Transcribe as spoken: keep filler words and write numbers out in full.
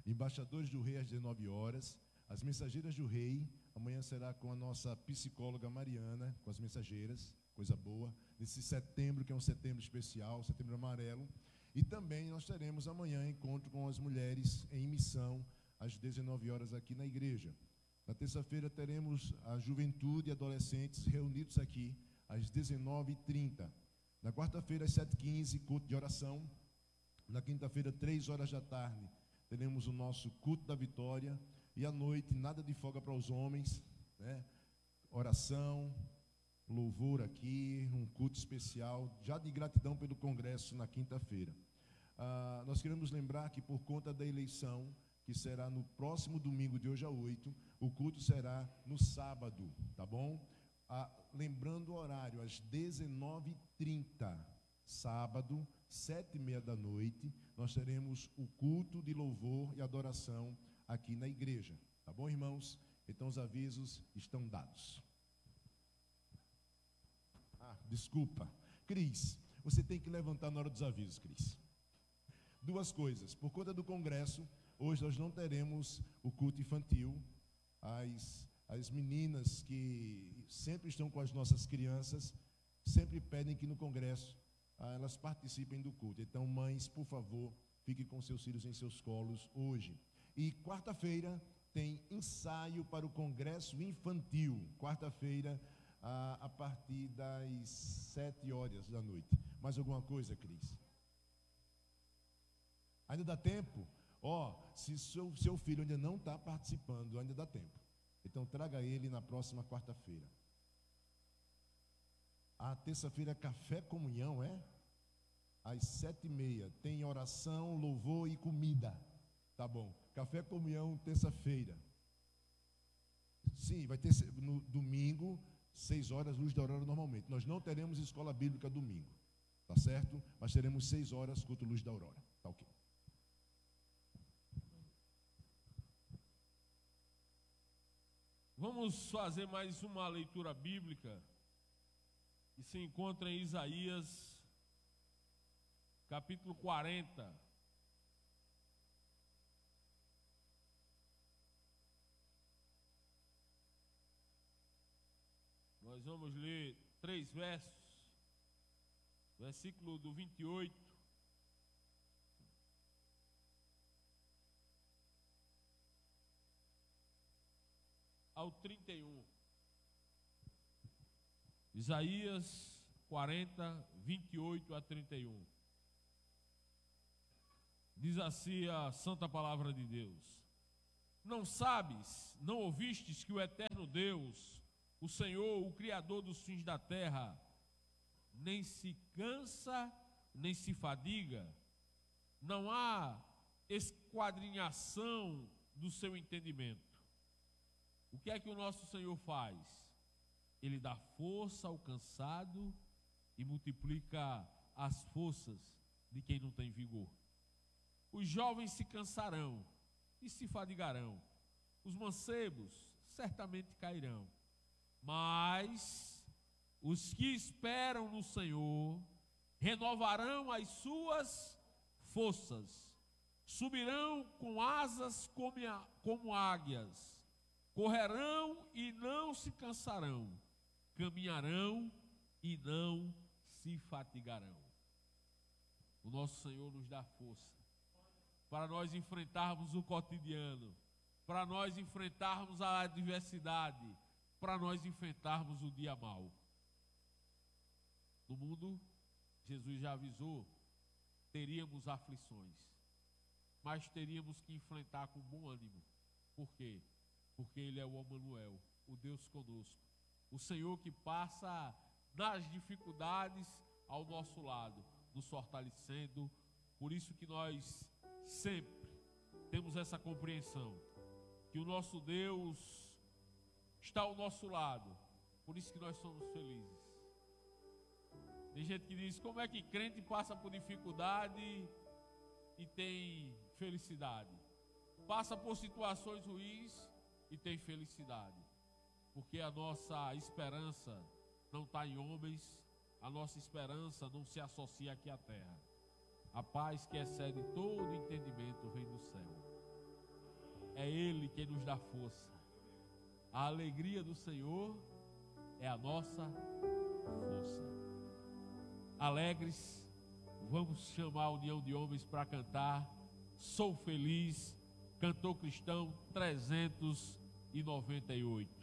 Embaixadores do Rei às dezenove horas. As Mensageiras do Rei, amanhã será com a nossa psicóloga Mariana, com as Mensageiras, coisa boa. Nesse setembro, que é um setembro especial, setembro amarelo. E também nós teremos amanhã encontro com as mulheres em missão, às dezenove horas aqui na igreja. Na terça-feira teremos a juventude e adolescentes reunidos aqui às dezenove e trinta. Na quarta-feira, às sete e quinze, culto de oração. Na quinta-feira, três horas da tarde, teremos o nosso culto da vitória. E à noite, nada de folga para os homens, né? Oração, louvor aqui, um culto especial, já de gratidão pelo congresso na quinta-feira. Ah, nós queremos lembrar que por conta da eleição, que será no próximo domingo de hoje a oito, o culto será no sábado, tá bom? Ah, lembrando o horário, às dezenove e trinta, sábado, sete e meia da noite, nós teremos o culto de louvor e adoração aqui na igreja, tá bom, irmãos? Então os avisos estão dados. Ah, desculpa. Cris, você tem que levantar na hora dos avisos, Cris. Duas coisas, por conta do congresso, hoje nós não teremos o culto infantil. As, as meninas que sempre estão com as nossas crianças, sempre pedem que no congresso ah, elas participem do culto. Então, mães, por favor, fiquem com seus filhos em seus colos hoje. E quarta-feira tem ensaio para o congresso infantil. Quarta-feira, a, a partir das sete horas da noite. Mais alguma coisa, Cris? Ainda dá tempo? Ó, oh, se seu, seu filho ainda não está participando, ainda dá tempo. Então traga ele na próxima quarta-feira. A terça-feira é café comunhão, é? Às sete e meia. Tem oração, louvor e comida. Tá bom. Café comunhão, terça-feira. Sim, vai ter no domingo, seis horas, luz da aurora normalmente. Nós não teremos escola bíblica domingo, tá certo? Mas teremos seis horas, culto luz da aurora. Tá ok. Vamos fazer mais uma leitura bíblica que se encontra em Isaías, capítulo quarenta. Nós vamos ler três versos, versículo do vinte e oito ao trinta e um. Isaías quarenta, vinte e oito a trinta e um. Diz assim a santa palavra de Deus: Não sabes, não ouvistes que o eterno Deus, o Senhor, o Criador dos fins da terra, nem se cansa, nem se fadiga, não há esquadrinhação do seu entendimento. O que é que o nosso Senhor faz? Ele dá força ao cansado e multiplica as forças de quem não tem vigor. Os jovens se cansarão e se fadigarão, os mancebos certamente cairão. Mas os que esperam no Senhor renovarão as suas forças, subirão com asas como, como águias, correrão e não se cansarão, caminharão e não se fatigarão. O nosso Senhor nos dá força para nós enfrentarmos o cotidiano, para nós enfrentarmos a adversidade, para nós enfrentarmos o dia mau. No mundo, Jesus já avisou, teríamos aflições, mas teríamos que enfrentar com bom ânimo. Por quê? Porque Ele é o Emanuel, o Deus conosco, o Senhor que passa nas dificuldades ao nosso lado, nos fortalecendo. Por isso que nós sempre temos essa compreensão, que o nosso Deus está ao nosso lado, por isso que nós somos felizes. Tem gente que diz: como é que crente passa por dificuldade e tem felicidade? Passa por situações ruins e tem felicidade, porque a nossa esperança não está em homens, a nossa esperança não se associa aqui à terra. A paz que excede todo entendimento vem do céu. Ele quem nos dá força. A alegria do Senhor é a nossa força. Alegres, vamos chamar a União de Homens para cantar Sou Feliz, Cantor Cristão trezentos e noventa e oito.